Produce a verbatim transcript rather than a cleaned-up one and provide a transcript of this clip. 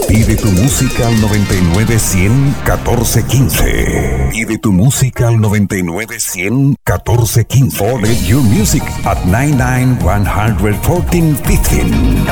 Pide tu música al noventa y nueve cien catorce quince. Pide tu música al noventa y nueve cien catorce quince. Order your music at nine nine one hundred fourteen fifteen.